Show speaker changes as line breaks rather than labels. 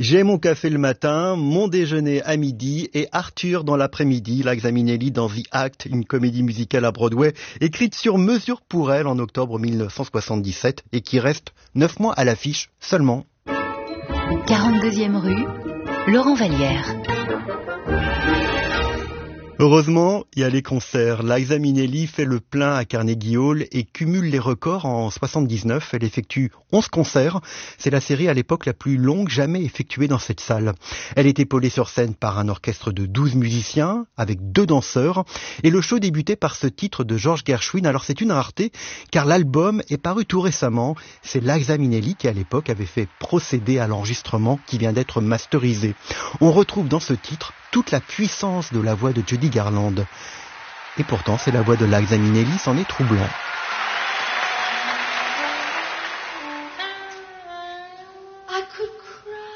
J'ai mon café le matin, mon déjeuner à midi et Arthur dans l'après-midi, Liza Minnelli dans The Act, une comédie musicale à Broadway, écrite sur mesure pour elle en octobre 1977 et qui reste 9 mois à l'affiche seulement.
42e rue, Laurent Vallière.
Heureusement, il y a les concerts. Liza Minnelli fait le plein à Carnegie Hall et cumule les records en 79. Elle effectue 11 concerts. C'est la série à l'époque la plus longue jamais effectuée dans cette salle. Elle est épaulée sur scène par un orchestre de 12 musiciens avec 2 danseurs. Et le show débutait par ce titre de George Gershwin. Alors c'est une rareté car l'album est paru tout récemment. C'est Liza Minnelli qui à l'époque avait fait procéder à l'enregistrement qui vient d'être masterisé. On retrouve dans ce titre toute la puissance de la voix de Judy Garland. Et pourtant, c'est la voix de Liza Minnelli, c'en est troublant.
I could cry